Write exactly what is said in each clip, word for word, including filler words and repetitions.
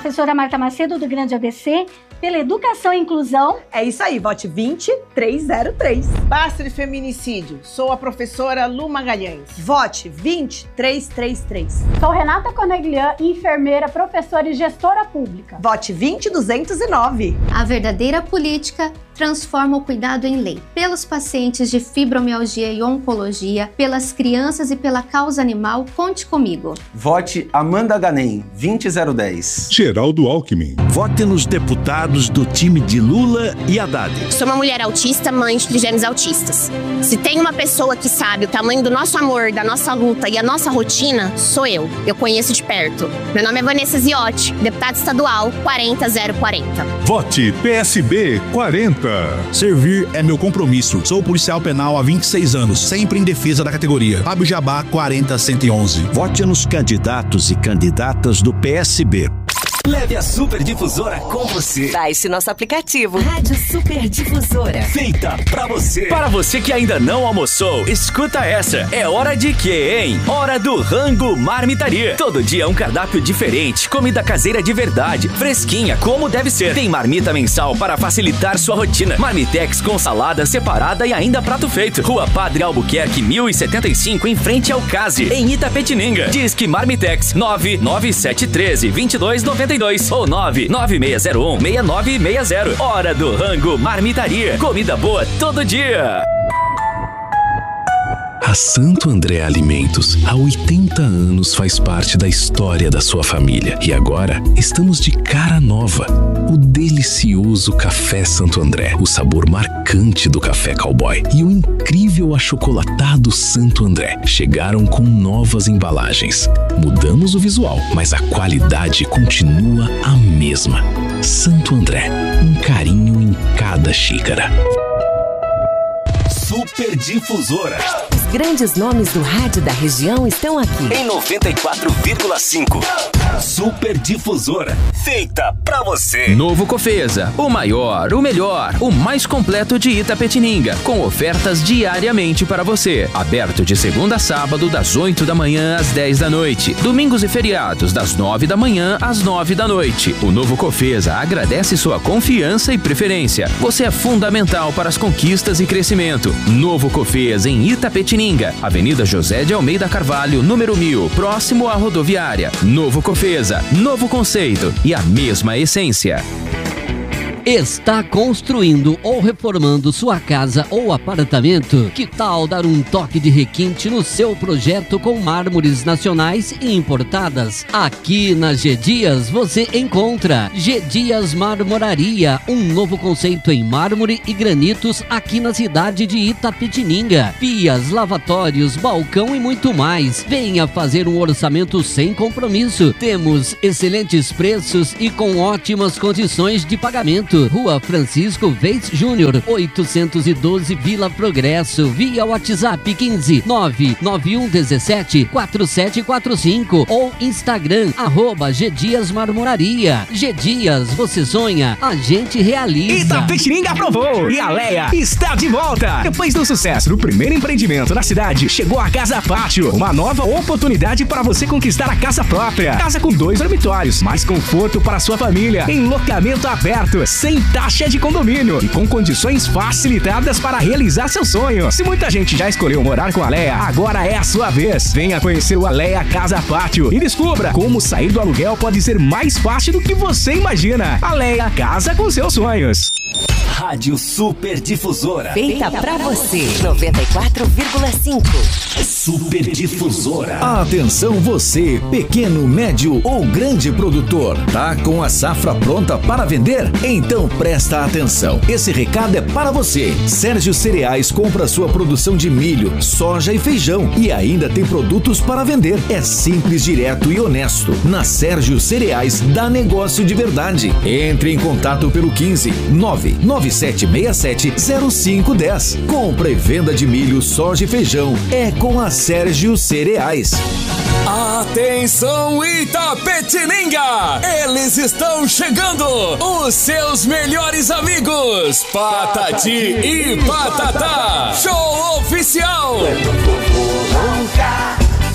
professora Marta Macedo, do Grande A B C, pela educação e inclusão. É isso aí, vote vinte três zero três. Basta de feminicídio. Sou a professora Lu Magalhães. Vote vinte três três três. Sou Renata Coneglian, enfermeira, professora e gestora pública. Vote vinte duzentos e nove. A verdadeira política transforma o cuidado em lei. Pelos pacientes de fibromialgia e oncologia, pelas crianças e pela causa animal, conte comigo. Vote Amanda Ganem, vinte zero dez. Geraldo Alckmin. Vote nos deputados do time de Lula e Haddad. Sou uma mulher autista, mãe de gêmeos autistas. Se tem uma pessoa que sabe o tamanho do nosso amor, da nossa luta e a nossa rotina, sou eu. Eu conheço de perto. Meu nome é Vanessa Ziotti, deputada estadual quarenta zero quarenta. Vote P S B quarenta. Servir é meu compromisso. Sou policial penal há vinte e seis anos, sempre em defesa da categoria. Fábio Jabá quarenta cento e onze. Vote nos candidatos e candidatas do P S B. Leve a Super Difusora com você. Baixe nosso aplicativo Rádio Super Difusora. Feita pra você. Para você que ainda não almoçou, escuta essa. É hora de quê, hein? Hora do Rango Marmitaria. Todo dia um cardápio diferente, comida caseira de verdade, fresquinha, como deve ser. Tem marmita mensal para facilitar sua rotina. Marmitex com salada separada e ainda prato feito. Rua Padre Albuquerque mil e setenta e cinco, em frente ao Case, em Itapetininga. Disque Marmitex nove nove sete um três, dois dois nove dois ou nove nove seis zero um, seis nove seis zero. Hora do Rango Marmitaria. Comida boa todo dia. A Santo André Alimentos, há oitenta anos, faz parte da história da sua família. E agora, estamos de cara nova. O delicioso Café Santo André, o sabor marcante do café cowboy e o incrível achocolatado Santo André chegaram com novas embalagens. Mudamos o visual, mas a qualidade continua a mesma. Santo André, um carinho em cada xícara. Super Difusora. Os grandes nomes do rádio da região estão aqui. Em noventa e quatro vírgula cinco. Super Difusora. Feita pra você. Novo Cofesa. O maior, o melhor, o mais completo de Itapetininga. Com ofertas diariamente para você. Aberto de segunda a sábado, das oito da manhã às dez da noite. Domingos e feriados, das nove da manhã às nove da noite. O Novo Cofesa agradece sua confiança e preferência. Você é fundamental para as conquistas e crescimento. Novo Cofesa em Itapetininga, Avenida José de Almeida Carvalho, número mil, próximo à rodoviária. Novo Cofesa, novo conceito e a mesma essência. Está construindo ou reformando sua casa ou apartamento? Que tal dar um toque de requinte no seu projeto com mármores nacionais e importadas? Aqui na G Dias você encontra G Dias Marmoraria, um novo conceito em mármore e granitos aqui na cidade de Itapetininga. Pias, lavatórios, balcão e muito mais. Venha fazer um orçamento sem compromisso. Temos excelentes preços e com ótimas condições de pagamento. Rua Francisco Veiz Júnior, oitocentos e doze, Vila Progresso, via WhatsApp quinze nove nove um um sete quatro sete quatro cinco ou Instagram, arroba G Dias Marmoraria. G Dias, você sonha, a gente realiza. Itapetininga aprovou e a Leia está de volta. Depois do sucesso do primeiro empreendimento na cidade, chegou a Casa Pátio, uma nova oportunidade para você conquistar a casa própria. Casa com dois dormitórios, mais conforto para sua família, em loteamento aberto, sem taxa de condomínio e com condições facilitadas para realizar seu sonho. Se muita gente já escolheu morar com a Leia, agora é a sua vez. Venha conhecer o Aleia Casa Pátio e descubra como sair do aluguel pode ser mais fácil do que você imagina. Aleia, casa com seus sonhos. Rádio Super Difusora. Feita pra você. noventa e quatro vírgula cinco. Super Difusora. Atenção você, pequeno, médio ou grande produtor. Tá com a safra pronta para vender? Então presta atenção. Esse recado é para você. Sérgio Cereais compra sua produção de milho, soja e feijão e ainda tem produtos para vender. É simples, direto e honesto. Na Sérgio Cereais dá negócio de verdade. Entre em contato pelo quinze nove nove sete seis sete zero cinco um zero. Compra e venda de milho, soja e feijão é com a Sérgio Cereais. Atenção Itapetininga! Eles estão chegando! Os seus melhores amigos! Patati e Patatá! Show oficial!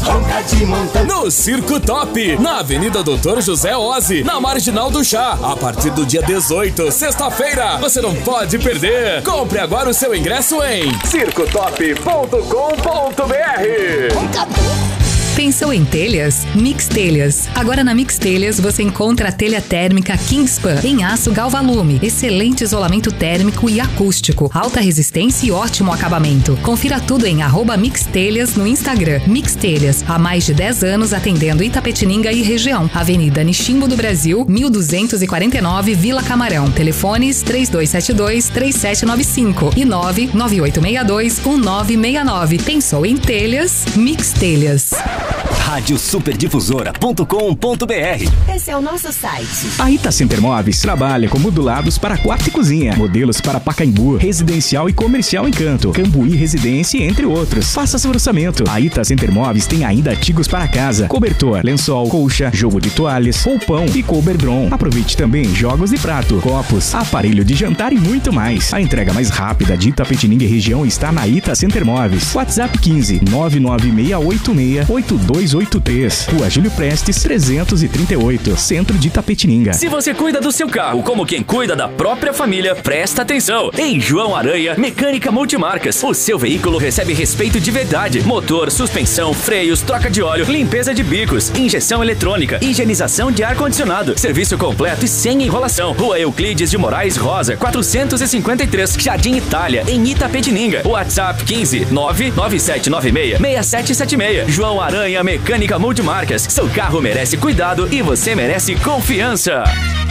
Ronca de montão. No Circo Top, na Avenida Doutor José Ozzi, na Marginal do Chá. A partir do dia dezoito, sexta-feira, você não pode perder. Compre agora o seu ingresso em circo top ponto com ponto b r. Pensou em telhas? Mix Telhas. Agora na Mix Telhas você encontra a telha térmica Kingspan em aço Galvalume. Excelente isolamento térmico e acústico, alta resistência e ótimo acabamento. Confira tudo em arroba Mix Telhas no Instagram. Mix Telhas, há mais de dez anos atendendo Itapetininga e região. Avenida Nishimbo do Brasil, mil duzentos e quarenta e nove, Vila Camarão. Telefones três dois sete dois, três sete nove cinco e nove nove oito seis dois, um nove seis nove. Pensou em telhas? Mix Telhas. rádio superdifusora ponto com ponto b r. Esse é o nosso site. A Ita Center Móveis trabalha com modulados para quarto e cozinha, modelos para Pacaembu, residencial e comercial Encanto, Cambuí Residência, entre outros. Faça seu orçamento. A Ita Center Móveis tem ainda artigos para casa, cobertor, lençol, colcha, jogo de toalhas, roupão e Coberdron. Aproveite também jogos de prato, copos, aparelho de jantar e muito mais. A entrega mais rápida de Itapetininga e região está na Ita Center Móveis. WhatsApp quinze, nove nove seis oito seis, oito dois oito três. Rua Júlio Prestes, trezentos e trinta e oito, Centro de Itapetininga. Se você cuida do seu carro como quem cuida da própria família, presta atenção. Em João Aranha, Mecânica Multimarcas. O seu veículo recebe respeito de verdade. Motor, suspensão, freios, troca de óleo, limpeza de bicos, injeção eletrônica, higienização de ar-condicionado. Serviço completo e sem enrolação. Rua Euclides de Moraes Rosa, quatrocentos e cinquenta e três, Jardim Itália, em Itapetininga. WhatsApp quinze, nove nove sete nove seis, seis sete sete seis. João Aranha, Mecânica Multimarcas. Seu carro merece cuidado e você merece confiança.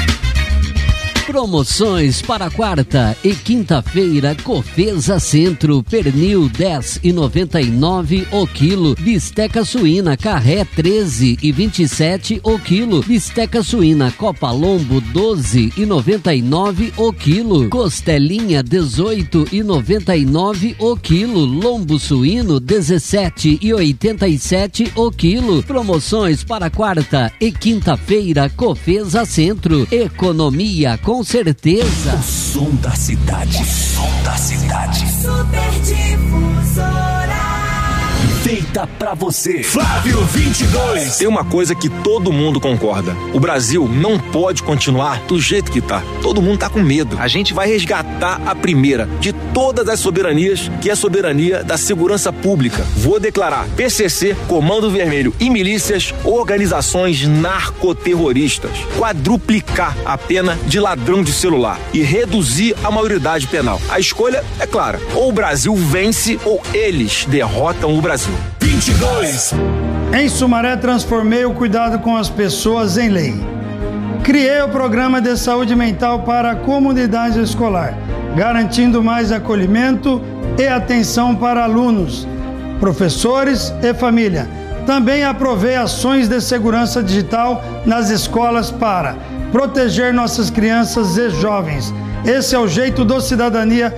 Promoções para quarta e quinta-feira. Cofesa Centro, pernil dez e noventa e nove o quilo. Bisteca suína Carré treze e vinte e sete o quilo. Bisteca suína Copa Lombo doze e noventa e nove o quilo. Costelinha dezoito e noventa e nove o quilo. Lombo suíno dezessete e oitenta e sete o quilo. Promoções para quarta e quinta-feira. Cofesa Centro, economia com certeza. O som da cidade. O som da cidade. Superdifusora. Feita pra você. Flávio vinte e dois. Tem uma coisa que todo mundo concorda. O Brasil não pode continuar do jeito que tá. Todo mundo tá com medo. A gente vai resgatar a primeira de todas as soberanias, que é a soberania da segurança pública. Vou declarar P C C, Comando Vermelho e milícias organizações narcoterroristas. Quadruplicar a pena de ladrão de celular e reduzir a maioridade penal. A escolha é clara. Ou o Brasil vence ou eles derrotam o Brasil. vinte e dois. Em Sumaré, transformei o cuidado com as pessoas em lei. Criei o programa de saúde mental para a comunidade escolar, garantindo mais acolhimento e atenção para alunos, professores e família. Também aprovei ações de segurança digital nas escolas para proteger nossas crianças e jovens. Esse é o jeito do Cidadania